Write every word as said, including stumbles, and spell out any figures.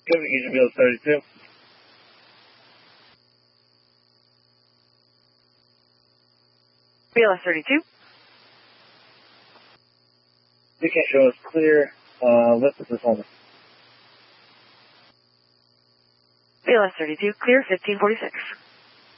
Communication Field thirty-two. B L S thirty-two. You can't show us clear. Uh, lift this only. B L S thirty-two, clear fifteen forty-six.